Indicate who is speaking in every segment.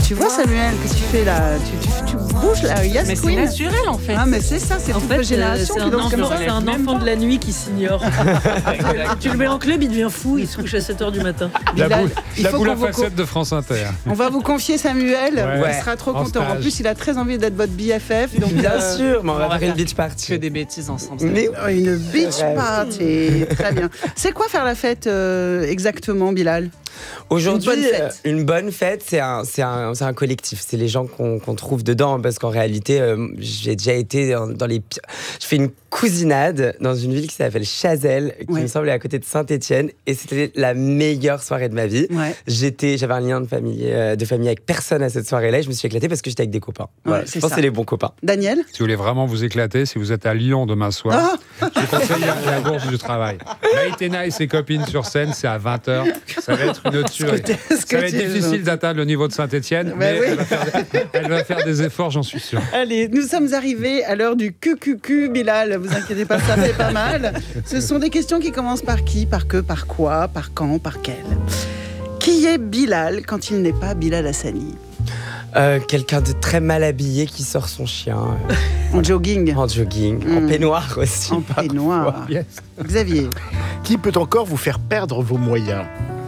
Speaker 1: Tu vois Samuel, qu'est-ce que tu fais là? Tu bouges là, Yes
Speaker 2: Mais
Speaker 1: Queen.
Speaker 2: c'est naturel en fait.
Speaker 1: Ah mais c'est ça, c'est
Speaker 3: En
Speaker 1: toute
Speaker 3: fait,
Speaker 1: génération
Speaker 3: c'est
Speaker 1: qui danse comme ça.
Speaker 3: c'est un enfant de la nuit qui s'ignore. Tu le mets en club, il devient fou, il se couche à 7h du matin.
Speaker 1: Il
Speaker 4: La
Speaker 1: faut
Speaker 4: boule
Speaker 1: qu'on
Speaker 4: à
Speaker 1: vous
Speaker 4: facettes de France Inter.
Speaker 1: On va vous confier Samuel,
Speaker 4: Ouais.
Speaker 1: il sera trop
Speaker 4: En
Speaker 1: content. En
Speaker 4: stage.
Speaker 1: plus, il a très envie d'être votre BFF. Donc,
Speaker 5: Bien sûr, mais on va
Speaker 2: on va
Speaker 5: faire une
Speaker 2: faire
Speaker 5: beach party.
Speaker 2: Que des bêtises ensemble.
Speaker 5: Mais
Speaker 1: Une beach
Speaker 5: Ouais.
Speaker 1: party, très bien. C'est quoi faire la fête exactement, Bilal?
Speaker 5: aujourd'hui,
Speaker 1: Une bonne fête.
Speaker 5: une bonne fête, c'est un collectif. C'est les gens qu'on trouve dedans. Parce qu'en réalité, j'ai déjà été dans les pires. Je fais une cousinade dans une ville qui s'appelle Chazelles, qui
Speaker 1: Ouais.
Speaker 5: me semble est à côté de Saint-Étienne. Et c'était la meilleure soirée de ma vie.
Speaker 1: Ouais.
Speaker 5: J'avais un lien de famille avec personne à cette soirée-là. Et je me suis éclatée parce que j'étais avec des copains. Voilà,
Speaker 1: c'est
Speaker 5: je pense
Speaker 1: ça.
Speaker 5: que c'est les bons copains.
Speaker 1: Daniel?
Speaker 4: Si vous voulez vraiment vous éclater, si vous êtes à Lyon demain soir, je vous conseille la bourse du travail. Maïtena et ses copines sur scène, c'est à 20h. Ça va être une tuerie. Ça va être difficile d'atteindre le niveau de Saint-Étienne, mais
Speaker 1: oui.
Speaker 4: elle va faire des efforts, j'en suis sûr.
Speaker 1: Allez, nous sommes arrivés à l'heure du QQQ, Bilal. Vous inquiétez pas, ça fait pas mal. Ce sont des questions qui commencent par qui, par que, par quoi, par quand, par quel. Qui est Bilal quand il n'est pas Bilal Hassani?
Speaker 5: Quelqu'un de très mal habillé qui sort son chien
Speaker 1: En jogging,
Speaker 5: en jogging, en peignoir aussi.
Speaker 1: en
Speaker 5: parfois.
Speaker 1: peignoir.
Speaker 4: Yes.
Speaker 1: Xavier?
Speaker 6: Qui peut encore vous faire perdre vos moyens?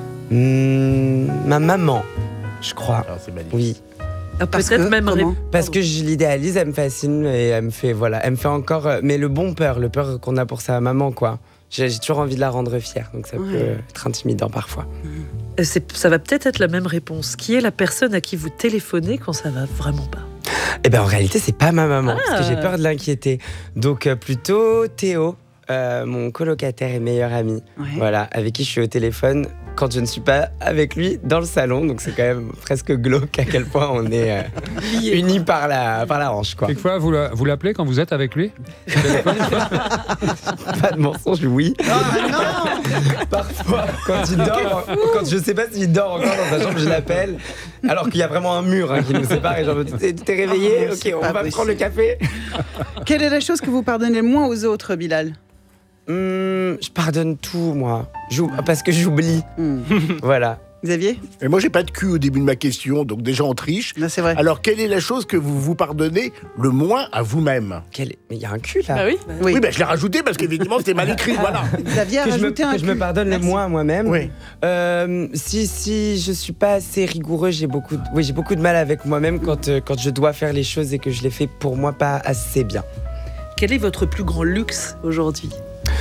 Speaker 5: Ma maman, je crois.
Speaker 6: Alors, c'est magnifique.
Speaker 5: Oui.
Speaker 1: Parce
Speaker 3: Peut-être
Speaker 1: que,
Speaker 3: même
Speaker 1: comment?
Speaker 5: Parce que je l'idéalise, elle me fascine et elle me fait encore. Mais le peur qu'on a pour sa maman, quoi. J'ai toujours envie de la rendre fière, donc ça peut être intimidant parfois.
Speaker 3: Ça va peut-être être la même réponse. Qui est la personne à qui vous téléphonez quand ça va vraiment pas?
Speaker 5: Eh ben en réalité, c'est pas ma maman, parce que j'ai peur de l'inquiéter. Donc plutôt Théo, mon colocataire et meilleur ami,
Speaker 1: Ouais.
Speaker 5: voilà, avec qui je suis au téléphone quand je ne suis pas avec lui dans le salon. Donc c'est quand même presque glauque à quel point on est unis par la hanche, quoi.
Speaker 4: Quelquefois, vous l'appelez quand vous êtes avec lui?
Speaker 5: Pas de mensonge, oui. Parfois, quand il dort, quand je sais pas s'il dort encore dans sa chambre, je l'appelle. Alors qu'il y a vraiment un mur qui nous sépare. Et genre, t'es réveillé?
Speaker 1: Oh, c'est
Speaker 5: Ok, on
Speaker 1: pas
Speaker 5: va
Speaker 1: possible.
Speaker 5: prendre le café.
Speaker 1: Quelle est la chose que vous pardonnez le moins aux autres, Bilal?
Speaker 5: Je pardonne tout, moi. Parce que j'oublie. Voilà.
Speaker 1: Xavier?
Speaker 6: Et moi, j'ai pas de cul au début de ma question, donc déjà on triche.
Speaker 1: Non, c'est vrai.
Speaker 6: Alors, quelle est la chose que vous vous pardonnez le moins à vous-même?
Speaker 5: Mais il y a un cul là.
Speaker 2: Bah oui.
Speaker 1: Oui.
Speaker 6: Oui, ben je l'ai rajouté parce qu'évidemment c'était mal écrit, voilà.
Speaker 1: Xavier a
Speaker 5: Que
Speaker 1: rajouté un
Speaker 5: je me
Speaker 1: cul.
Speaker 5: pardonne le
Speaker 1: Merci.
Speaker 5: moins à moi-même.
Speaker 6: Oui.
Speaker 5: Si je suis pas assez rigoureux, j'ai beaucoup de mal avec moi-même quand je dois faire les choses et que je les fais pour moi pas assez bien.
Speaker 3: Quel est votre plus grand luxe aujourd'hui?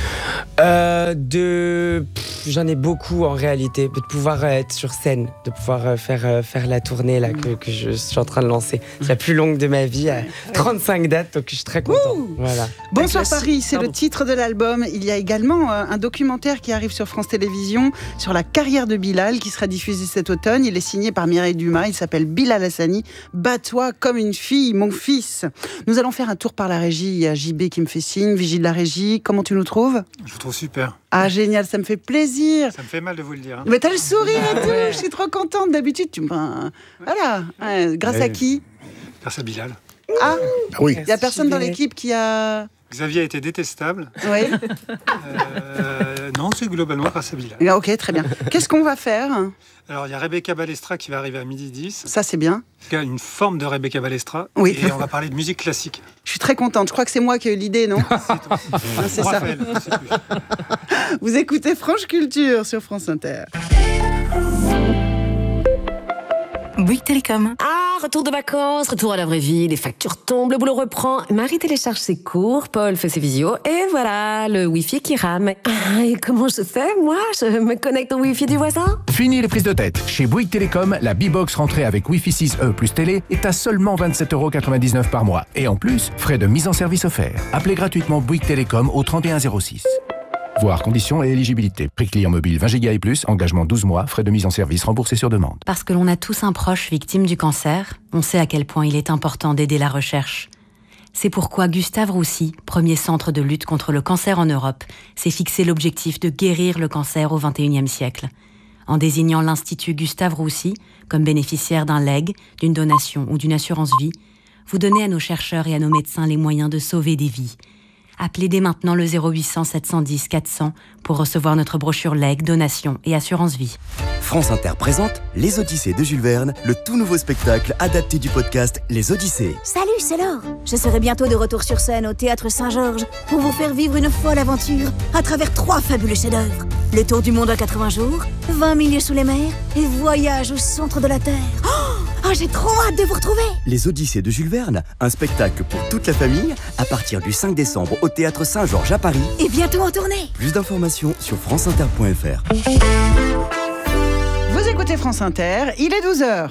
Speaker 5: J'en ai beaucoup en réalité, de pouvoir être sur scène, de pouvoir faire la tournée là que je suis en train de lancer. C'est la plus longue de ma vie, à 35 dates, donc je suis très content. Voilà.
Speaker 1: Bonsoir
Speaker 3: Avec
Speaker 1: Paris, c'est le
Speaker 3: Pardon.
Speaker 1: titre de l'album. Il y a également un documentaire qui arrive sur France Télévisions sur la carrière de Bilal qui sera diffusé cet automne. Il est signé par Mireille Dumas, il s'appelle Bilal Hassani. Bats-toi comme une fille, mon fils. Nous allons faire un tour par la régie. Il y a JB qui me fait signe, Vigie de la régie. Comment tu nous trouves?
Speaker 7: Je vous trouve super.
Speaker 1: Ah génial, ça me fait plaisir.
Speaker 7: Ça me fait mal de vous le dire. hein.
Speaker 1: Mais t'as le sourire et tout, je suis trop contente. D'habitude, voilà. Grâce à qui?
Speaker 7: Grâce à Bilal.
Speaker 1: Ah,
Speaker 6: Ah oui.
Speaker 1: il y a personne dans l'équipe qui a...
Speaker 7: Xavier a été détestable.
Speaker 1: Oui.
Speaker 7: Non, c'est globalement grâce à Bilal.
Speaker 1: Ah, ok, très bien. Qu'est-ce qu'on va faire?
Speaker 7: Alors, il y a Rebecca Balestra qui va arriver à 12h10.
Speaker 1: Ça, c'est bien.
Speaker 7: Il y a une forme de Rebecca Balestra.
Speaker 1: Oui.
Speaker 7: Et on va parler de musique classique.
Speaker 1: Je suis très contente. Je crois que c'est moi qui ai eu l'idée, non? Ah, c'est ça.
Speaker 7: Raphaël, je sais plus.
Speaker 1: Vous écoutez Franche Culture sur France Inter.
Speaker 8: Bouygues Télécom. Ah, retour de vacances, retour à la vraie vie, les factures tombent, le boulot reprend. Marie télécharge ses cours, Paul fait ses visios, et voilà, le Wi-Fi qui rame. Ah, et comment je fais, moi? Je me connecte au Wi-Fi du voisin?
Speaker 9: Fini les prises de tête. Chez Bouygues Télécom, la B-Box rentrée avec Wi-Fi 6E plus télé est à seulement 27,99 € par mois. Et en plus, frais de mise en service offerts. Appelez gratuitement Bouygues Télécom au 3106. Voir conditions et éligibilité. Prix client mobile 20 Go et plus, engagement 12 mois, frais de mise en service remboursés sur demande.
Speaker 10: Parce que l'on a tous un proche victime du cancer, on sait à quel point il est important d'aider la recherche. C'est pourquoi Gustave Roussy, premier centre de lutte contre le cancer en Europe, s'est fixé l'objectif de guérir le cancer au XXIe siècle. En désignant l'Institut Gustave Roussy comme bénéficiaire d'un legs, d'une donation ou d'une assurance vie, vous donnez à nos chercheurs et à nos médecins les moyens de sauver des vies. Appelez dès maintenant le 0800 710 400 pour recevoir notre brochure legs, donation et assurance vie.
Speaker 2: France Inter présente Les Odyssées de Jules Verne, le tout nouveau spectacle adapté du podcast Les Odyssées.
Speaker 11: Salut, c'est Laure. Je serai bientôt de retour sur scène au Théâtre Saint-Georges pour vous faire vivre une folle aventure à travers 3 fabuleux chefs-d'œuvre. Le tour du monde en 80 jours, 20 milieux sous les mers et voyage au centre de la Terre. Oh, j'ai trop hâte de vous retrouver.
Speaker 2: Les Odyssées de Jules Verne, un spectacle pour toute la famille à partir du 5 décembre au Théâtre Saint-Georges à Paris.
Speaker 11: Et bientôt en tournée.
Speaker 2: Plus d'informations sur franceinter.fr.
Speaker 1: Vous écoutez France Inter, il est 12h.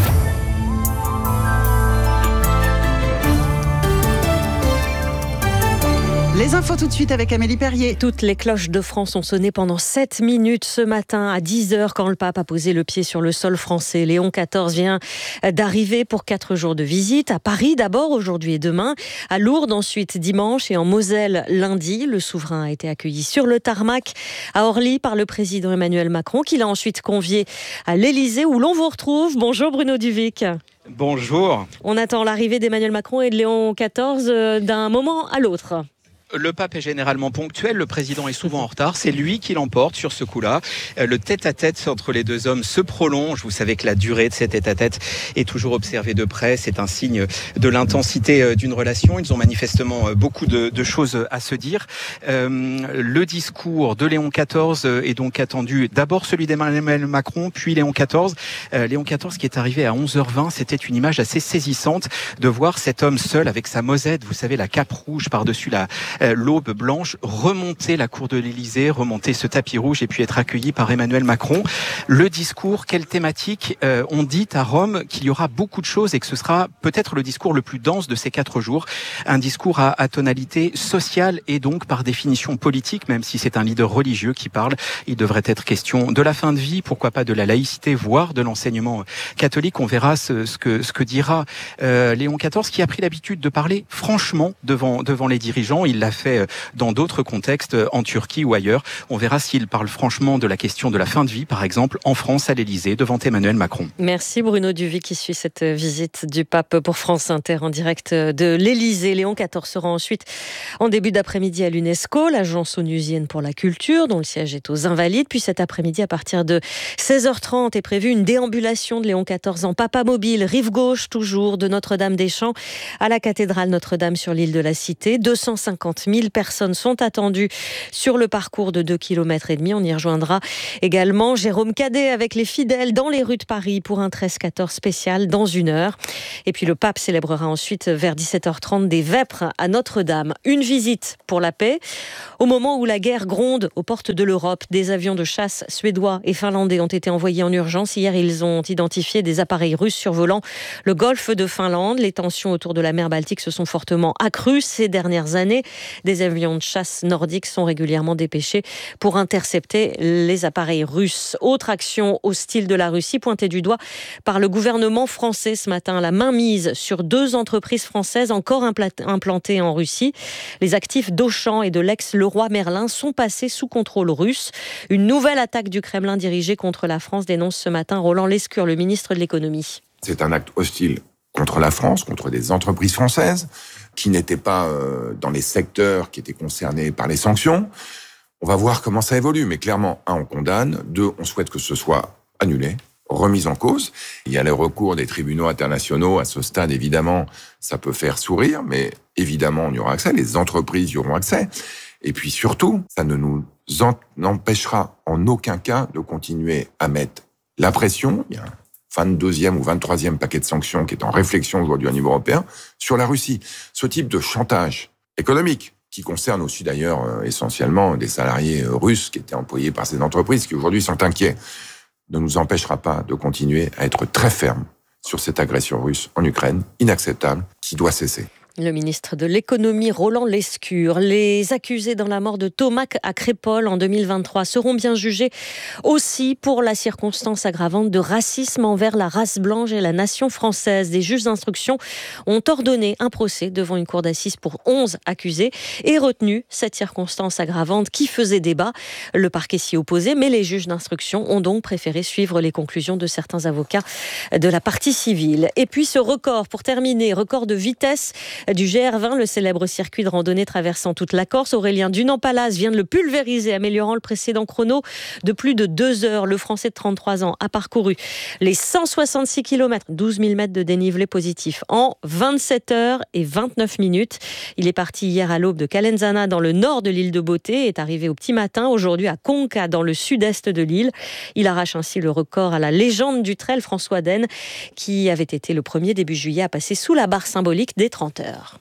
Speaker 1: Les infos tout de suite avec Amélie Perrier.
Speaker 12: Toutes les cloches de France ont sonné pendant 7 minutes ce matin à 10h quand le pape a posé le pied sur le sol français. Léon XIV vient d'arriver pour 4 jours de visite. À Paris d'abord, aujourd'hui et demain. À Lourdes ensuite dimanche et en Moselle lundi. Le souverain a été accueilli sur le tarmac à Orly par le président Emmanuel Macron qui l'a ensuite convié à l'Élysée où l'on vous retrouve. Bonjour Bruno Duvic.
Speaker 13: Bonjour.
Speaker 12: On attend l'arrivée d'Emmanuel Macron et de Léon XIV d'un moment à l'autre.
Speaker 13: Le pape est généralement ponctuel, le président est souvent en retard, c'est lui qui l'emporte sur ce coup-là. Le tête-à-tête entre les deux hommes se prolonge, vous savez que la durée de cet tête-à-tête est toujours observée de près, c'est un signe de l'intensité d'une relation. Ils ont manifestement beaucoup de choses à se dire. Le discours de Léon XIV est donc attendu, d'abord celui d'Emmanuel Macron, puis Léon XIV. Léon XIV qui est arrivé à 11h20, c'était une image assez saisissante de voir cet homme seul avec sa mosette, vous savez la cape rouge par-dessus l'aube blanche, remonter la cour de l'Élysée, remonter ce tapis rouge et puis être accueilli par Emmanuel Macron. Le discours, quelle thématique? On dit à Rome qu'il y aura beaucoup de choses et que ce sera peut-être le discours le plus dense de ces 4 jours. Un discours à tonalité sociale et donc par définition politique, même si c'est un leader religieux qui parle. Il devrait être question de la fin de vie, pourquoi pas de la laïcité, voire de l'enseignement catholique. On verra ce que dira Léon XIV qui a pris l'habitude de parler franchement devant les dirigeants. Il l'a fait dans d'autres contextes, en Turquie ou ailleurs. On verra s'il parle franchement de la question de la fin de vie, par exemple, en France, à l'Élysée, devant Emmanuel Macron.
Speaker 12: Merci Bruno Duvic qui suit cette visite du pape pour France Inter en direct de l'Élysée. Léon XIV sera ensuite en début d'après-midi à l'UNESCO, l'agence onusienne pour la culture, dont le siège est aux Invalides. Puis cet après-midi, à partir de 16h30, est prévue une déambulation de Léon XIV en papamobile, rive gauche toujours, de Notre-Dame-des-Champs à la cathédrale Notre-Dame sur l'île de la Cité. 250 000 personnes sont attendues sur le parcours de 2,5 km. On y rejoindra également Jérôme Cadet avec les fidèles dans les rues de Paris pour un 13-14 spécial dans 1 heure. Et puis le pape célébrera ensuite vers 17h30 des vêpres à Notre-Dame. Une visite pour la paix. Au moment où la guerre gronde aux portes de l'Europe, des avions de chasse suédois et finlandais ont été envoyés en urgence. Hier, ils ont identifié des appareils russes survolant le golfe de Finlande. Les tensions autour de la mer Baltique se sont fortement accrues ces dernières années. Des avions de chasse nordiques sont régulièrement dépêchés pour intercepter les appareils russes. Autre action hostile de la Russie, pointée du doigt par le gouvernement français ce matin. La mainmise sur 2 entreprises françaises encore implantées en Russie. Les actifs d'Auchan et de l'ex-Leroy Merlin sont passés sous contrôle russe. Une nouvelle attaque du Kremlin dirigée contre la France dénonce ce matin Roland Lescure, le ministre de l'économie.
Speaker 14: C'est un acte hostile contre la France, contre des entreprises françaises qui n'étaient pas dans les secteurs qui étaient concernés par les sanctions. On va voir comment ça évolue, mais clairement, 1, on condamne, 2, on souhaite que ce soit annulé, remis en cause. Il y a les recours des tribunaux internationaux. À ce stade, évidemment, ça peut faire sourire, mais évidemment, on y aura accès. Les entreprises y auront accès. Et puis surtout, ça ne nous empêchera en aucun cas de continuer à mettre la pression. Il y a un 22e ou 23e paquet de sanctions qui est en réflexion aujourd'hui au niveau européen sur la Russie. Ce type de chantage économique, qui concerne aussi d'ailleurs essentiellement des salariés russes qui étaient employés par ces entreprises, qui aujourd'hui sont inquiets, ne nous empêchera pas de continuer à être très fermes sur cette agression russe en Ukraine, inacceptable, qui doit cesser.
Speaker 12: Le ministre de l'économie Roland Lescure. Les accusés dans la mort de Thomas à Crépol en 2023 seront bien jugés aussi pour la circonstance aggravante de racisme envers la race blanche et la nation française. Des juges d'instruction ont ordonné un procès devant une cour d'assises pour 11 accusés et retenu cette circonstance aggravante qui faisait débat. Le parquet s'y opposait, mais les juges d'instruction ont donc préféré suivre les conclusions de certains avocats de la partie civile. Et puis ce record, pour terminer, record de vitesse du GR20, le célèbre circuit de randonnée traversant toute la Corse. Aurélien Dunant-Pallas vient de le pulvériser, améliorant le précédent chrono de plus de 2 heures. Le Français de 33 ans a parcouru les 166 km, 12 000 mètres de dénivelé positif en 27 heures et 29 minutes. Il est parti hier à l'aube de Calenzana dans le nord de l'île de Beauté et est arrivé au petit matin aujourd'hui à Conca dans le sud-est de l'île. Il arrache ainsi le record à la légende du trail François Den qui avait été le premier début juillet à passer sous la barre symbolique des 30 heures.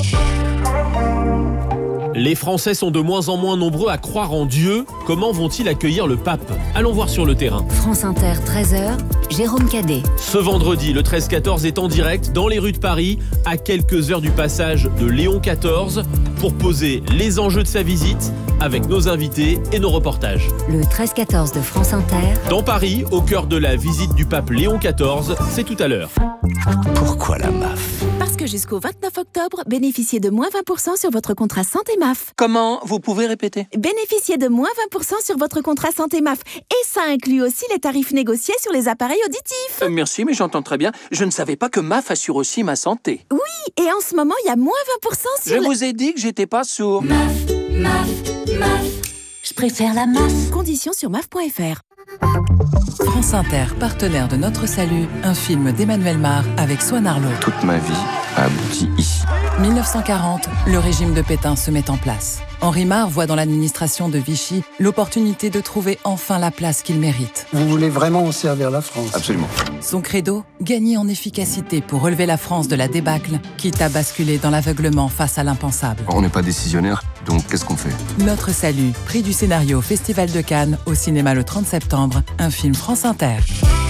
Speaker 15: Les Français sont de moins en moins nombreux à croire en Dieu. Comment vont-ils accueillir le pape ? Allons voir sur le terrain.
Speaker 10: France Inter, 13h, Jérôme Cadet.
Speaker 15: Ce vendredi, le 13-14 est en direct dans les rues de Paris, à quelques heures du passage de Léon XIV, pour poser les enjeux de sa visite avec nos invités et nos reportages.
Speaker 10: Le 13-14 de France Inter.
Speaker 15: Dans Paris, au cœur de la visite du pape Léon XIV, c'est tout à l'heure.
Speaker 16: Pourquoi la MAF ?
Speaker 17: Parce que jusqu'au 29 octobre, bénéficiez de moins 20% sur votre contrat santé MAF.
Speaker 16: Comment ? Vous pouvez répéter ?
Speaker 17: Bénéficiez de moins 20% sur votre contrat santé MAF. Et ça inclut aussi les tarifs négociés sur les appareils auditifs.
Speaker 16: Merci, mais j'entends très bien. Je ne savais pas que MAF assure aussi ma santé.
Speaker 17: Oui, et en ce moment, il y a moins 20% sur...
Speaker 16: Je vous ai dit que j'étais pas sourd.
Speaker 17: MAF. Je préfère la MAF. Conditions sur MAF.fr.
Speaker 18: France Inter, partenaire de Notre Salut, un film d'Emmanuel Mar avec Swan Arlo.
Speaker 19: Toute ma vie a abouti ici.
Speaker 18: 1940, le régime de Pétain se met en place. Henri Mar voit dans l'administration de Vichy l'opportunité de trouver enfin la place qu'il mérite.
Speaker 20: Vous voulez vraiment servir la France ?
Speaker 19: Absolument.
Speaker 18: Son credo, gagner en efficacité pour relever la France de la débâcle, quitte à basculer dans l'aveuglement face à l'impensable.
Speaker 19: On n'est pas décisionnaire, donc qu'est-ce qu'on fait ?
Speaker 18: Notre Salut, prix du scénario au Festival de Cannes, au cinéma le 30 septembre, un film France Inter.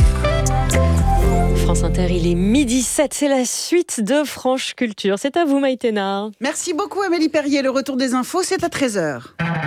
Speaker 12: France Inter, il est 12h07, c'est la suite de Franche Culture. C'est à vous, Maïté Nard.
Speaker 1: Merci beaucoup, Amélie Perrier. Le retour des infos, c'est à 13h.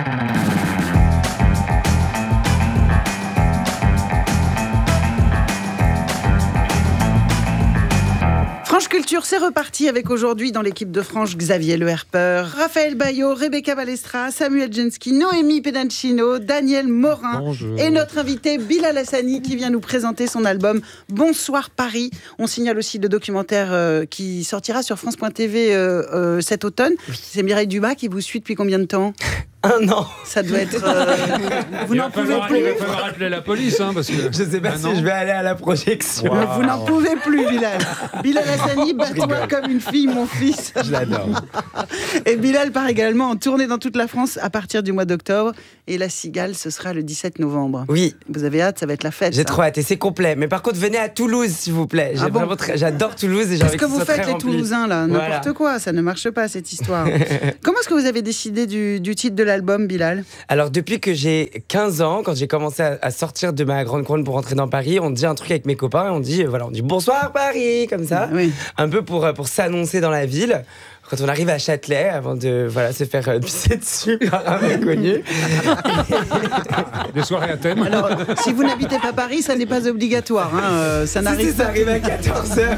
Speaker 1: Franche Culture, c'est reparti avec aujourd'hui dans l'équipe de Franche Xavier Le Herpeur, Raphaël Bayot, Rebecca Balestra, Samuel Jensky, Noémie Pedancino, Daniel Morin. Bonjour. Et notre invité Bilal Hassani qui vient nous présenter son album Bonsoir Paris. On signale aussi le documentaire qui sortira sur France.tv cet automne. C'est Mireille Dumas qui vous suit depuis combien de temps ?
Speaker 5: 1 an.
Speaker 1: Ça doit être... vous n'en pouvez plus.
Speaker 4: Il va falloir appeler la police, parce que...
Speaker 5: Je sais pas si je vais aller à la projection.
Speaker 1: Wow. Vous n'en pouvez plus, Bilal. Bilal Hassani, bats-toi comme une fille, mon fils.
Speaker 5: Je l'adore.
Speaker 1: Et Bilal part également en tournée dans toute la France à partir du mois d'octobre. Et La Cigale, ce sera le 17 novembre.
Speaker 5: Oui.
Speaker 1: Vous avez hâte, ça va être la fête.
Speaker 5: J'ai trop hâte et c'est complet. Mais par contre, venez à Toulouse, s'il vous plaît. J'adore Toulouse et j'ai envie que ce soit très rempli. Qu'est-ce que vous faites, les Toulousains, là ?
Speaker 1: N'importe quoi, ça ne marche pas, cette histoire. Comment est-ce que vous avez décidé du titre de l'album, Bilal ?
Speaker 5: Alors, depuis que j'ai 15 ans, quand j'ai commencé à sortir de ma grande couronne pour rentrer dans Paris, on dit un truc avec mes copains et on dit bonsoir Paris, comme ça. Oui. Un peu pour s'annoncer dans la ville. Quand on arrive à Châtelet, avant de se faire pisser dessus par un inconnu.
Speaker 4: Des soirées à thème.
Speaker 1: Alors, si vous n'habitez pas Paris, ça n'est pas obligatoire. Ça n'arrive
Speaker 5: ça arrive à 14h.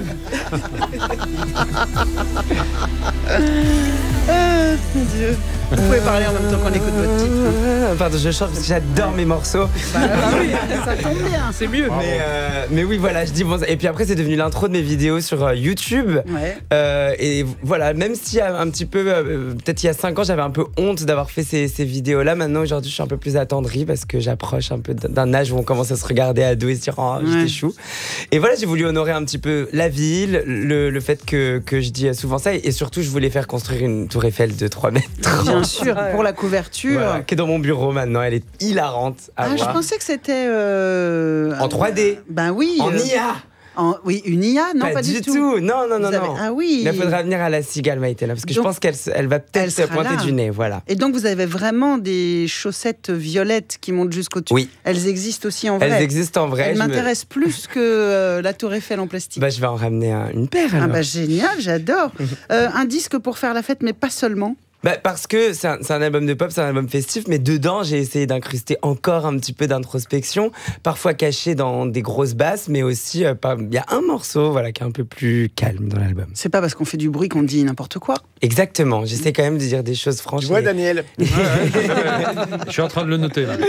Speaker 1: Mon Dieu. Vous pouvez parler en même temps qu'on écoute votre titre.
Speaker 5: Pardon, je chante parce que j'adore mes morceaux.
Speaker 1: Oui, ça tombe bien.
Speaker 5: C'est mieux. Mais oui, voilà, je dis bon. Et puis après, c'est devenu l'intro de mes vidéos sur YouTube. Ouais. Et voilà, même si un petit peu, peut-être il y a 5 ans, j'avais un peu honte d'avoir fait ces vidéos-là. Maintenant, aujourd'hui, je suis un peu plus attendrie parce que j'approche un peu d'un âge où on commence à se regarder à dos et se dire oh, j'étais chou. Et voilà, j'ai voulu honorer un petit peu la ville, le fait que je dis souvent ça. Et surtout, je voulais faire construire une tour Eiffel de 3 mètres.
Speaker 1: Bien sûr, pour la couverture.
Speaker 5: Voilà, qui est dans mon bureau maintenant, elle est hilarante à voir.
Speaker 1: Je pensais que c'était...
Speaker 5: en 3D.
Speaker 1: Ben oui.
Speaker 5: En IA.
Speaker 1: Oui, une IA, non, pas du tout.
Speaker 5: Non.
Speaker 1: Ah oui.
Speaker 5: Il faudra venir à La Cigale, Maïté, là, parce que je pense qu'elle va peut-être se pointer du nez, voilà.
Speaker 1: Et donc, vous avez vraiment des chaussettes violettes qui montent jusqu'au-dessus. Oui. Elles existent aussi en vrai.
Speaker 5: Elles existent en vrai.
Speaker 1: Elles m'intéressent plus que la tour Eiffel en plastique.
Speaker 5: Je vais en ramener une paire, alors.
Speaker 1: Génial, j'adore. Un disque pour faire la fête, mais pas seulement.
Speaker 5: Parce que c'est un album de pop, c'est un album festif, mais dedans, j'ai essayé d'incruster encore un petit peu d'introspection, parfois caché dans des grosses basses, mais aussi, il y a un morceau qui est un peu plus calme dans l'album.
Speaker 1: C'est pas parce qu'on fait du bruit qu'on dit n'importe quoi.
Speaker 5: Exactement, j'essaie quand même de dire des choses franches.
Speaker 6: Tu vois, Daniel?
Speaker 4: Je suis en train de le noter, là.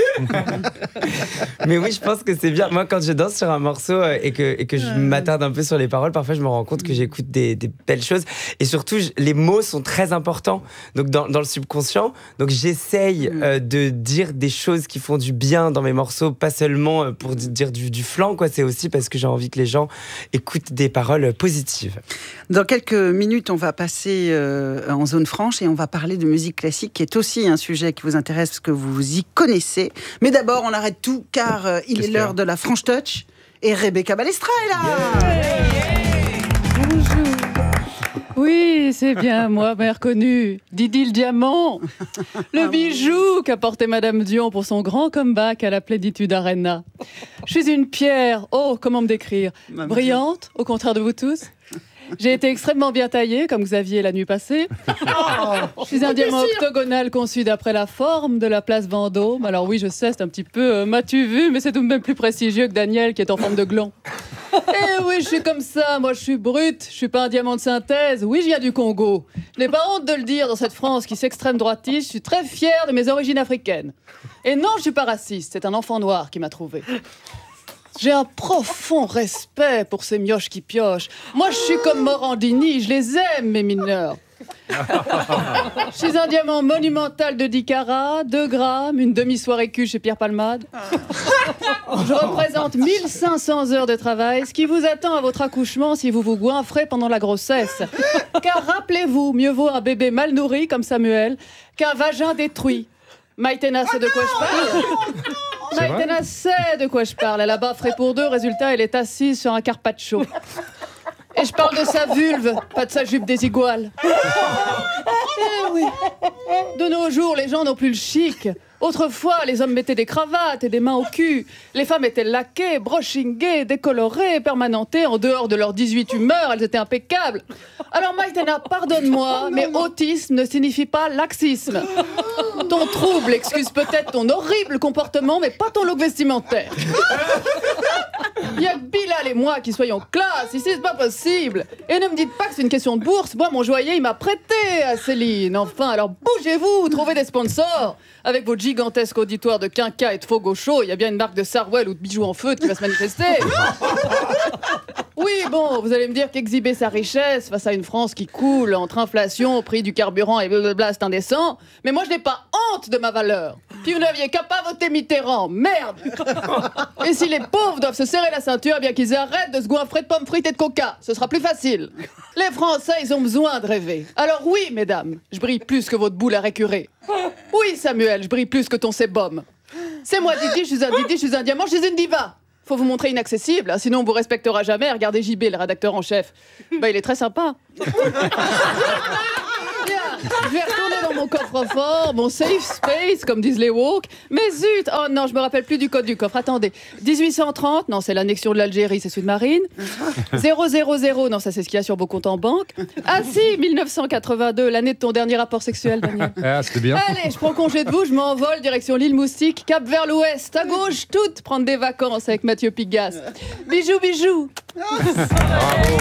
Speaker 5: Mais oui, je pense que c'est bien. Moi, quand je danse sur un morceau et que je m'attarde un peu sur les paroles, parfois je me rends compte que j'écoute des belles choses. Et surtout, les mots sont très importants donc dans le subconscient. Donc j'essaye de dire des choses qui font du bien dans mes morceaux, pas seulement pour dire du flan, quoi. C'est aussi parce que j'ai envie que les gens écoutent des paroles positives.
Speaker 1: Dans quelques minutes, on va passer en zone franche et on va parler de musique classique qui est aussi un sujet qui vous intéresse parce que vous y connaissez. Mais d'abord, on arrête tout car il est l'heure de la Franche Touch et Rebecca Balestra est là.
Speaker 21: Bonjour. Oui, c'est bien moi, bien reconnu. Didi le diamant, le bijou qu'a porté Madame Dion pour son grand comeback à la Plénitude Arena. Je suis une pierre, comment me décrire? Brillante, au contraire de vous tous. J'ai été extrêmement bien taillée, comme Xavier la nuit passée. Je suis un diamant octogonal conçu d'après la forme de la place Vendôme. Alors oui, je sais, c'est un petit peu m'as-tu vu, mais c'est tout de même plus prestigieux que Daniel qui est en forme de gland. Eh oui, je suis comme ça, moi je suis brute, je suis pas un diamant de synthèse. Oui, je viens du Congo. Je n'ai pas honte de le dire dans cette France qui s'extrême droitiste, je suis très fière de mes origines africaines. Et non, je suis pas raciste, c'est un enfant noir qui m'a trouvée. J'ai un profond respect pour ces mioches qui piochent. Moi, je suis comme Morandini, je les aime, mes mineurs. Je suis un diamant monumental de 10 carats, 2 grammes, une demi-soirée cul chez Pierre Palmade. Je représente 1500 heures de travail, ce qui vous attend à votre accouchement si vous vous goinfrez pendant la grossesse. Car rappelez-vous, mieux vaut un bébé mal nourri comme Samuel qu'un vagin détruit. Maïtena sait de quoi je parle. Maïtena sait de quoi je parle. Elle a baffré pour 2, résultat, elle est assise sur un carpaccio. Et je parle de sa vulve, pas de sa jupe désiguale. Eh oui. De nos jours, les gens n'ont plus le chic. Autrefois, les hommes mettaient des cravates et des mains au cul. Les femmes étaient laquées, brushingées, décolorées, permanentées. En dehors de leurs 18 humeurs, elles étaient impeccables. Alors Maïtena, pardonne-moi, mais autisme ne signifie pas laxisme. Ton trouble excuse peut-être ton horrible comportement, mais pas ton look vestimentaire. Il y a que Bilal et moi qui soyons classe, ici c'est pas possible. Et ne me dites pas que c'est une question de bourse, moi mon joaillier il m'a prêté à Céline. Enfin, alors bougez-vous, trouvez des sponsors. Avec votre gigantesque auditoire de quinca et de faux gauchos, il y a bien une marque de Sarwell ou de bijoux en feutre qui va se manifester. Oui, bon, vous allez me dire qu'exhiber sa richesse face à une France qui coule entre inflation, prix du carburant et blablabla, c'est indécent. Mais moi, je n'ai pas honte de ma valeur. Puis vous n'aviez qu'à pas voter Mitterrand, merde. Et si les pauvres doivent se serrer la ceinture, eh bien qu'ils arrêtent de se goinfrer de pommes frites et de coca. Ce sera plus facile. Les Français, ils ont besoin de rêver. Alors oui, mesdames, je brille plus que votre boule à récurer. Oui, Samuel, je brille plus que ton sébum. C'est moi, Didi, je suis un Didi, je suis un diamant, je suis une diva. Faut vous montrer inaccessible, hein, sinon on vous respectera jamais. Regardez JB, le rédacteur en chef. Bah, il est très sympa. Je vais retourner dans mon coffre-fort, mon safe space, comme disent les woke. Mais zut, oh non, je me rappelle plus du code du coffre. Attendez, 1830, non, c'est l'annexion de l'Algérie, c'est Sud-Marine. 000, non, ça c'est ce qu'il y a sur vos comptes en banque. Ah si, 1982, l'année de ton dernier rapport sexuel, Daniel.
Speaker 4: Ah, c'était bien.
Speaker 21: Allez, je prends congé de vous, je m'envole, direction l'île Moustique, cap vers l'ouest, à gauche, toute, prendre des vacances avec Mathieu Pigasse. Bijou, bijou.
Speaker 4: Bravo.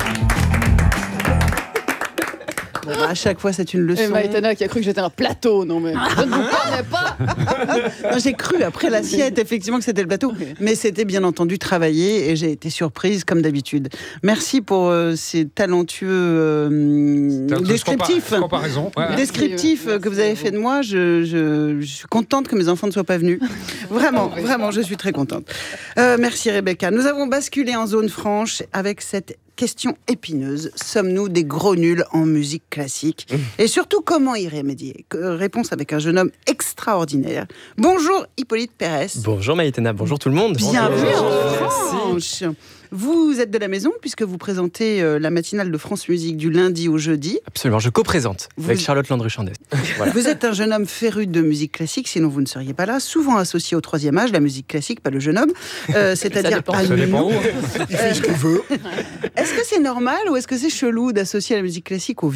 Speaker 1: Bon, bah, à chaque fois, c'est une leçon.
Speaker 21: Et Maïtena qui a cru que j'étais un plateau, non mais je ne vous connais pas.
Speaker 1: Non, j'ai cru après l'assiette, effectivement, que c'était le plateau. Mais c'était bien entendu travaillé et j'ai été surprise, comme d'habitude. Merci pour ces talentueux descriptifs. Descriptifs que vous avez fait de moi. Je suis contente que mes enfants ne soient pas venus. Vraiment, vraiment, je suis très contente. Merci Rebecca. Nous avons basculé en zone franche avec cette question épineuse. Sommes-nous des gros nuls en musique classique? Et surtout, comment y remédier? Réponse avec un jeune homme extraordinaire. Bonjour Hippolyte Pérez.
Speaker 22: Bonjour Maïtena, bonjour tout le monde.
Speaker 1: Bienvenue en
Speaker 22: France.
Speaker 1: Vous êtes de la maison puisque vous présentez la matinale de France Musique du lundi au jeudi.
Speaker 22: Absolument, je co-présente avec Charlotte Landru-Chandès. Voilà.
Speaker 1: Vous êtes un jeune homme féru de musique classique, sinon vous ne seriez pas là. Souvent associé au troisième âge, la musique classique, pas le jeune homme. C'est-à-dire pas nous.
Speaker 6: Il fait ce qu'il veut.
Speaker 1: Est-ce que c'est normal ou est-ce que c'est chelou d'associer la musique classique aux vieux?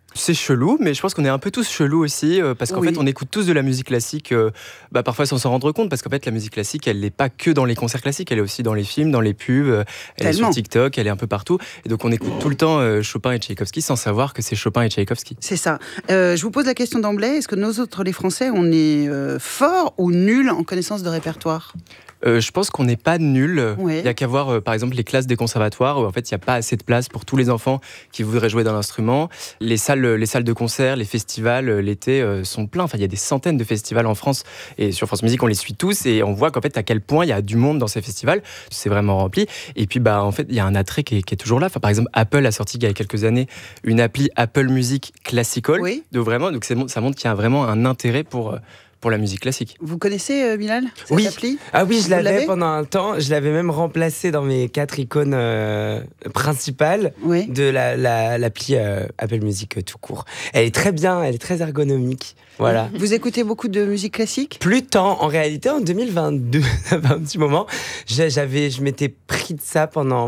Speaker 22: C'est chelou, mais je pense qu'on est un peu tous chelous aussi, parce qu'en fait, on écoute tous de la musique classique, parfois sans s'en rendre compte, parce qu'en fait, la musique classique, elle n'est pas que dans les concerts classiques, elle est aussi dans les films, dans les pubs, elle est sur TikTok, elle est un peu partout. Et donc, on écoute tout le temps Chopin et Tchaïkovski sans savoir que c'est Chopin et Tchaïkovski.
Speaker 1: C'est ça. Je vous pose la question d'emblée, est-ce que nous autres, les Français, on est forts ou nuls en connaissance de répertoire ?
Speaker 22: Je pense qu'on n'est pas nul. Il n'y a qu'à voir, par exemple, les classes des conservatoires où en fait, il n'y a pas assez de place pour tous les enfants qui voudraient jouer d'un instrument. Les salles de concert, les festivals, l'été sont pleins. Enfin, il y a des centaines de festivals en France et sur France Musique, on les suit tous et on voit qu'en fait, à quel point il y a du monde dans ces festivals. C'est vraiment rempli. Et puis, en fait, il y a un attrait qui est toujours là. Enfin, par exemple, Apple a sorti il y a quelques années une appli Apple Music Classical. Donc ça montre qu'il y a vraiment un intérêt pour la musique classique.
Speaker 1: Vous connaissez, Bilal, cette appli ?
Speaker 5: Ah oui, je l'avais pendant un temps. Je l'avais même remplacée dans mes 4 icônes principales de l'appli Apple Music tout court. Elle est très bien, elle est très ergonomique. Voilà.
Speaker 1: Vous écoutez beaucoup de musique classique ?
Speaker 5: Plus tant. En réalité, en 2022, ça fait un petit moment, je m'étais pris de ça pendant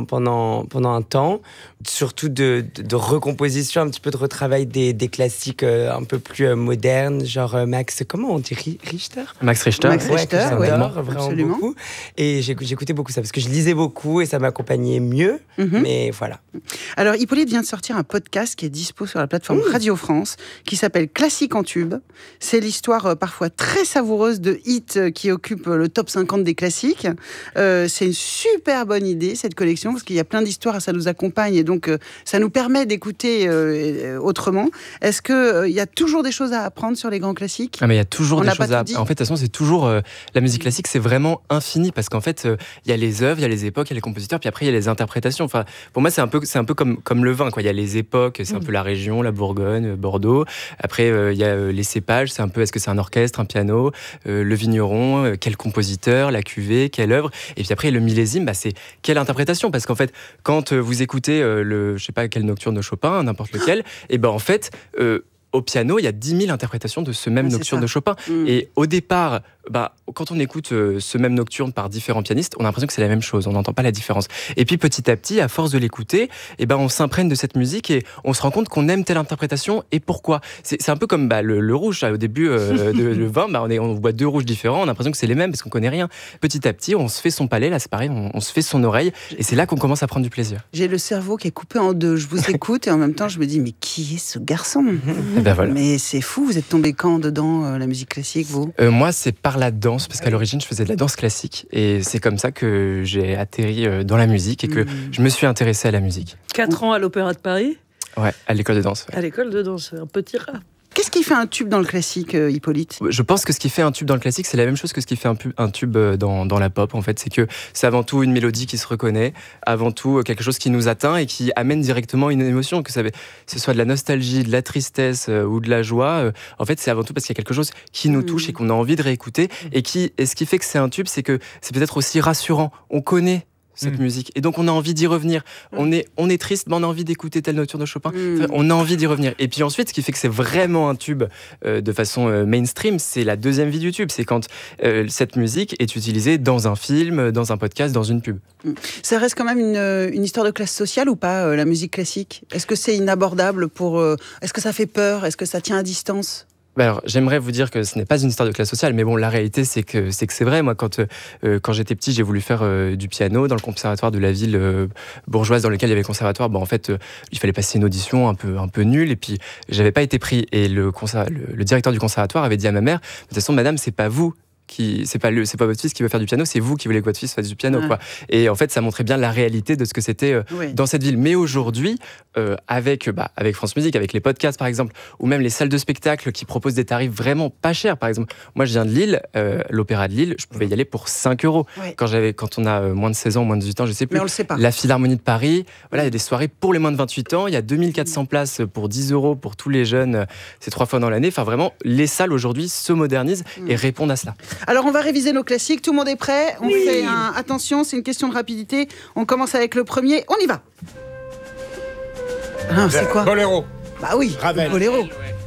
Speaker 5: un temps, surtout de recomposition, un petit peu de retravail des classiques un peu plus modernes, genre Max, comment on dit Richter ?
Speaker 22: Max Richter.
Speaker 5: J'adore vraiment beaucoup. Et j'écoutais beaucoup ça, parce que je lisais beaucoup et ça m'accompagnait mieux, mais voilà.
Speaker 1: Alors, Hippolyte vient de sortir un podcast qui est dispo sur la plateforme Radio France, qui s'appelle Classique en tube. C'est l'histoire parfois très savoureuse de hits qui occupent le top 50 des classiques. C'est une super bonne idée, cette collection, parce qu'il y a plein d'histoires, ça nous accompagne et donc ça nous permet d'écouter autrement. Est-ce qu'il y a toujours des choses à apprendre sur les grands classiques ?
Speaker 22: Mais il y a toujours des choses à apprendre. En fait, de toute façon, c'est toujours... la musique classique, c'est vraiment infini, parce qu'en fait, il y a les œuvres, il y a les époques, il y a les compositeurs, puis après, il y a les interprétations. Enfin, pour moi, c'est un peu comme le vin, quoi. Il y a les époques, c'est un peu la région, la Bourgogne, Bordeaux. Après, il y a les cépages, c'est un peu, est-ce que c'est un orchestre, un piano, le vigneron, quel compositeur, la cuvée, quelle œuvre. Et puis après, le millésime, c'est quelle interprétation. Parce qu'en fait, quand vous écoutez je sais pas quel nocturne de Chopin, n'importe lequel, et en fait... au piano, il y a 10 000 interprétations de ce même nocturne de Chopin. Et au départ, quand on écoute ce même nocturne par différents pianistes, on a l'impression que c'est la même chose, on n'entend pas la différence. Et puis petit à petit, à force de l'écouter, on s'imprègne de cette musique et on se rend compte qu'on aime telle interprétation et pourquoi. C'est un peu comme le rouge, au début, le vin, on boit 2 rouges différents, on a l'impression que c'est les mêmes parce qu'on connaît rien. Petit à petit, on se fait son palais, là c'est pareil, on se fait son oreille et c'est là qu'on commence à prendre du plaisir.
Speaker 1: J'ai le cerveau qui est coupé en deux, je vous écoute et en même temps je me dis, mais qui est ce garçon ?
Speaker 22: Voilà.
Speaker 1: Mais c'est fou, vous êtes tombé quand dedans, la musique classique, vous ?
Speaker 22: Moi, c'est par la danse, parce qu'à l'origine, je faisais de la danse classique. Et c'est comme ça que j'ai atterri dans la musique et que je me suis intéressé à la musique.
Speaker 3: 4 ans à l'Opéra de Paris ?
Speaker 22: Ouais, à l'école de danse. Ouais.
Speaker 3: À l'école de danse, un petit rat.
Speaker 1: Qu'est-ce qui fait un tube dans le classique, Hippolyte ?
Speaker 22: Je pense que ce qui fait un tube dans le classique, c'est la même chose que ce qui fait un tube dans la pop, en fait. C'est que c'est avant tout une mélodie qui se reconnaît, avant tout quelque chose qui nous atteint et qui amène directement une émotion, que ce soit de la nostalgie, de la tristesse ou de la joie. En fait, c'est avant tout parce qu'il y a quelque chose qui nous touche et qu'on a envie de réécouter. Et ce qui fait que c'est un tube, c'est que c'est peut-être aussi rassurant. On connaît cette musique. Et donc, on a envie d'y revenir. On est triste, mais on a envie d'écouter telle nocturne de Chopin. On a envie d'y revenir. Et puis ensuite, ce qui fait que c'est vraiment un tube de façon mainstream, c'est la deuxième vie du tube. C'est quand cette musique est utilisée dans un film, dans un podcast, dans une pub.
Speaker 1: Ça reste quand même une histoire de classe sociale ou pas, la musique classique ? Est-ce que c'est inabordable est-ce que ça fait peur ? Est-ce que ça tient à distance ?
Speaker 22: Alors, j'aimerais vous dire que ce n'est pas une histoire de classe sociale, mais bon, la réalité, c'est que c'est vrai. Moi, quand j'étais petit, j'ai voulu faire du piano dans le conservatoire de la ville bourgeoise dans lequel il y avait le conservatoire. En fait, il fallait passer une audition un peu nulle, et puis j'avais pas été pris. Et le directeur du conservatoire avait dit à ma mère, de toute façon, madame, c'est pas vous. C'est pas votre fils qui veut faire du piano, c'est vous qui voulez que votre fils fasse du piano, quoi. Et en fait, ça montrait bien la réalité de ce que c'était dans cette ville. Mais aujourd'hui, avec France Musique, avec les podcasts par exemple, ou même les salles de spectacle qui proposent des tarifs vraiment pas chers. Par exemple, moi je viens de Lille, l'Opéra de Lille, je pouvais y aller pour 5 €. Quand on a moins de 16 ans, moins de 18 ans, je sais plus.
Speaker 1: Mais on le sait pas.
Speaker 22: La Philharmonie de Paris, voilà, il y a des soirées pour les moins de 28 ans, il y a 2400 places pour 10 € pour tous les jeunes, c'est 3 fois dans l'année. Enfin vraiment, les salles aujourd'hui se modernisent et répondent à cela.
Speaker 1: Alors, on va réviser nos classiques. Tout le monde est prêt ? On fait attention, c'est une question de rapidité. On commence avec le premier. On y va. C'est quoi ?
Speaker 6: Boléro.
Speaker 1: Bah oui,
Speaker 6: Ravel.
Speaker 1: Boléro.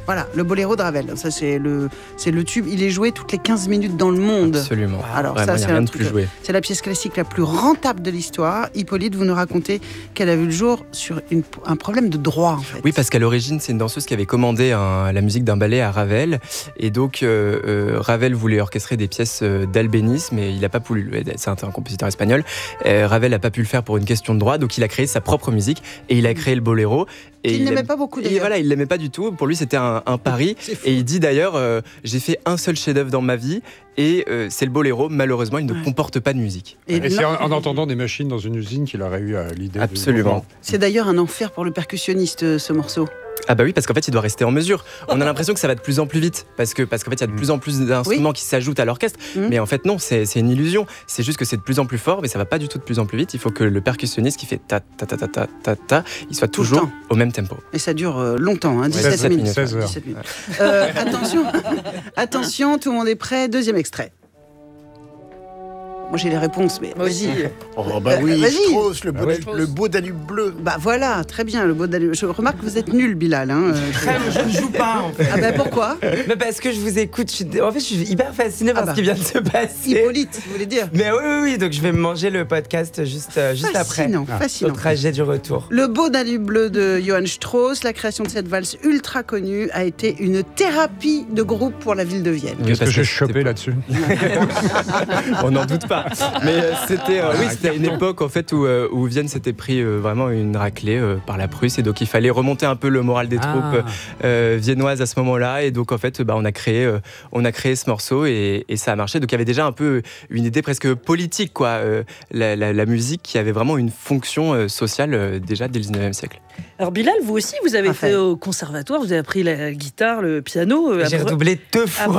Speaker 1: Voilà, le boléro de Ravel. Ça, c'est le tube. Il est joué toutes les 15 minutes dans le monde.
Speaker 22: Absolument.
Speaker 1: Alors,
Speaker 22: vraiment,
Speaker 1: ça,
Speaker 22: il y a
Speaker 1: c'est
Speaker 22: rien
Speaker 1: un
Speaker 22: de
Speaker 1: truc.
Speaker 22: plus joué.
Speaker 1: C'est la pièce classique la plus rentable de l'histoire. Hippolyte, vous nous racontez qu'elle a vu le jour sur un problème de droit, en fait.
Speaker 22: Oui, parce qu'à l'origine, c'est une danseuse qui avait commandé la musique d'un ballet à Ravel. Et donc, Ravel voulait orchestrer des pièces d'Albéniz, mais il n'a pas pu. C'est un compositeur espagnol. Ravel n'a pas pu le faire pour une question de droit. Donc, il a créé sa propre musique et il a créé le boléro.
Speaker 1: Il n'aimait pas beaucoup, d'ailleurs.
Speaker 22: Et voilà, il l'aimait pas du tout. Pour lui, c'était un pari. Et il dit d'ailleurs, j'ai fait un seul chef-d'œuvre dans ma vie, et c'est le boléro. Malheureusement, il ne comporte pas de musique.
Speaker 4: Et c'est en entendant des machines dans une usine qu'il aurait eu l'idée.
Speaker 22: Absolument.
Speaker 1: C'est d'ailleurs un enfer pour le percussionniste, ce morceau.
Speaker 22: Ah bah oui, parce qu'en fait, il doit rester en mesure. On a l'impression que ça va de plus en plus vite, parce qu'en fait, il y a de plus en plus d'instruments qui s'ajoutent à l'orchestre. Mais en fait, non, c'est une illusion. C'est juste que c'est de plus en plus fort, mais ça va pas du tout de plus en plus vite. Il faut que le percussionniste qui fait ta ta ta ta ta ta ta, il soit toujours au même tempo.
Speaker 1: Et ça dure longtemps, 17 minutes.
Speaker 22: 16 heures.
Speaker 1: 17 minutes. Attention, tout le monde est prêt. Deuxième extrait. Moi j'ai les réponses, mais vas-y.
Speaker 6: Oh bah oui,
Speaker 1: vas-y.
Speaker 6: Strauss, le beau Danube bleu.
Speaker 1: Bah voilà, très bien, le beau Danube. Je remarque que vous êtes nul, Bilal.
Speaker 5: Je ne joue pas, en fait.
Speaker 1: Ah bah pourquoi?
Speaker 5: Mais parce que je vous écoute. En fait, je suis hyper fascinée par ce qui vient de se passer.
Speaker 1: Hippolyte, vous voulez dire?
Speaker 5: Mais oui. Donc je vais me manger le podcast juste après.
Speaker 1: Fascinant.
Speaker 5: Au trajet du retour.
Speaker 1: Le beau Danube bleu de Johann Strauss, la création de cette valse ultra connue, a été une thérapie de groupe pour la ville de Vienne.
Speaker 4: Qu'est-ce que j'ai chopé là-dessus?
Speaker 22: On n'en doute pas. Mais c'était à une époque en fait où Vienne s'était pris vraiment une raclée par la Prusse, et donc il fallait remonter un peu le moral des troupes viennoises à ce moment-là, et donc en fait on a créé ce morceau et ça a marché. Donc il y avait déjà un peu une idée presque politique, quoi, la musique qui avait vraiment une fonction sociale déjà dès le 19e siècle.
Speaker 3: Alors Bilal, vous aussi, vous avez fait au conservatoire, vous avez appris la guitare, le piano.
Speaker 5: J'ai redoublé 2 fois.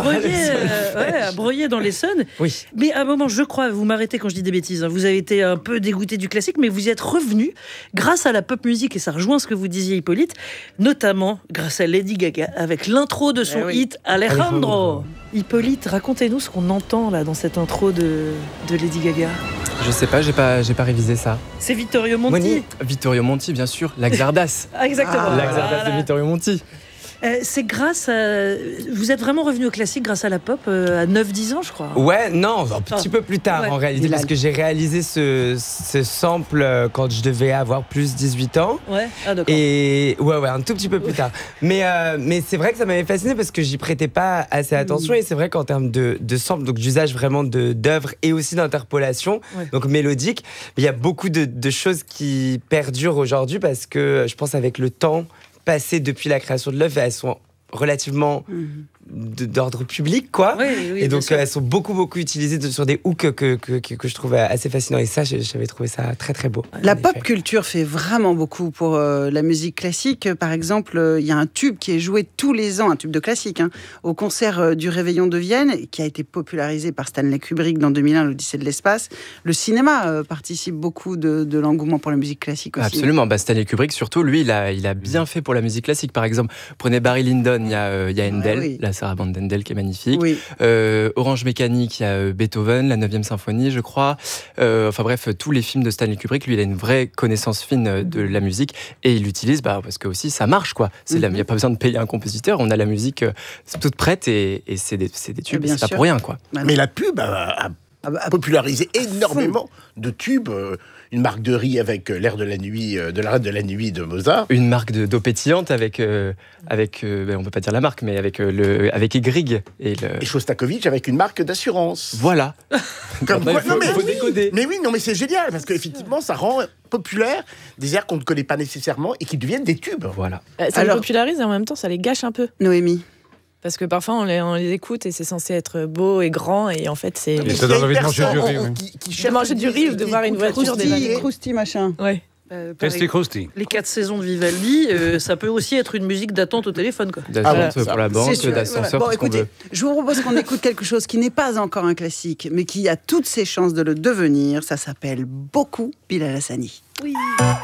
Speaker 3: À Breuillet dans l'Essonne.
Speaker 5: Oui.
Speaker 3: Mais à un moment, je crois, vous m'arrêtez quand je dis des bêtises, vous avez été un peu dégoûté du classique, mais vous y êtes revenu grâce à la pop musique, et ça rejoint ce que vous disiez, Hippolyte, notamment grâce à Lady Gaga, avec l'intro de son hit Alejandro. Hippolyte, racontez-nous ce qu'on entend là dans cette intro de Lady Gaga.
Speaker 22: Je sais pas, j'ai pas révisé ça.
Speaker 3: C'est Vittorio Monti.
Speaker 22: Vittorio Monti, bien sûr, la Xardas.
Speaker 3: Exactement.
Speaker 22: La Xardas de Vittorio Monti.
Speaker 3: C'est grâce à... Vous êtes vraiment revenu au classique grâce à la pop à 9-10 ans, je crois.
Speaker 5: Ouais, non, un petit peu plus tard en réalité, parce que j'ai réalisé ce sample quand je devais avoir plus 18 ans.
Speaker 3: Ouais, d'accord.
Speaker 5: Et ouais, un tout petit peu plus tard. Mais c'est vrai que ça m'avait fasciné parce que j'y prêtais pas assez attention, et c'est vrai qu'en termes de sample, donc d'usage vraiment d'œuvres et aussi d'interpolation, donc mélodique, il y a beaucoup de choses qui perdurent aujourd'hui, parce que je pense avec le temps passées depuis la création de l'œuvre, elles sont relativement d'ordre public, quoi.
Speaker 3: Oui,
Speaker 5: et donc elles sont beaucoup utilisées sur des hooks que je trouve assez fascinants. Et ça, j'avais trouvé ça très très beau.
Speaker 1: La pop culture fait vraiment beaucoup pour la musique classique. Par exemple, il y a un tube qui est joué tous les ans, un tube de classique, au concert du Réveillon de Vienne, qui a été popularisé par Stanley Kubrick dans 2001, l'Odyssée de l'espace. Le cinéma participe beaucoup de l'engouement pour la musique classique aussi.
Speaker 22: Absolument. Stanley Kubrick, surtout, lui, il a bien fait pour la musique classique. Par exemple, prenez Barry Lyndon, il y a Handel, la sarabande d'Handel qui est magnifique. Orange Mécanique, il y a Beethoven, la 9e symphonie, je crois. Enfin bref, tous les films de Stanley Kubrick, lui, il a une vraie connaissance fine de la musique, et il l'utilise parce que aussi ça marche, quoi. Il n'y a pas besoin de payer un compositeur, on a la musique toute prête, et c'est des tubes, c'est pas pour rien, quoi.
Speaker 6: Mais la pub a popularisé énormément de tubes. Une marque de riz avec l'air de la nuit, de la reine de la nuit de Mozart.
Speaker 22: Une marque d'eau pétillante avec on peut pas dire la marque, mais avec Egrig et
Speaker 6: Shostakovich avec une marque d'assurance.
Speaker 22: Voilà.
Speaker 6: Comme quoi,
Speaker 22: il faut décoder.
Speaker 6: Mais oui, non, mais c'est génial parce qu'effectivement, ça rend populaire des airs qu'on ne connaît pas nécessairement et qui deviennent des tubes.
Speaker 22: Voilà.
Speaker 7: Ça les popularise et en même temps, ça les gâche un peu.
Speaker 1: Noémie.
Speaker 7: Parce que parfois on les écoute et c'est censé être beau et grand, et en fait c'est...
Speaker 4: Et ça donne envie de manger du riz.
Speaker 7: De manger du riz ou de voir une voiture des
Speaker 1: Crousty, machin.
Speaker 7: Ouais.
Speaker 4: Tasty Crousty.
Speaker 3: Les 4 saisons de Vivaldi, ça peut aussi être une musique d'attente au téléphone, quoi.
Speaker 22: D'attente pour la banque, d'ascenseur,
Speaker 1: Bon,
Speaker 22: tout ce qu'on
Speaker 1: écoutez,
Speaker 22: veut.
Speaker 1: je vous propose qu'on écoute quelque chose qui n'est pas encore un classique, mais qui a toutes ses chances de le devenir. Ça s'appelle beaucoup Bilal Hassani.
Speaker 3: Oui.